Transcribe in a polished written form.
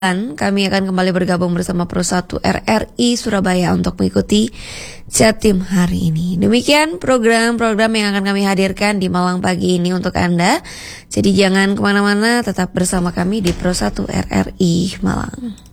kami akan kembali bergabung bersama Pro 1 RRI Surabaya untuk mengikuti Jatim hari ini. Demikian program-program yang akan kami hadirkan di Malang pagi ini untuk Anda. Jadi jangan kemana-mana, tetap bersama kami di Pro 1 RRI Malang.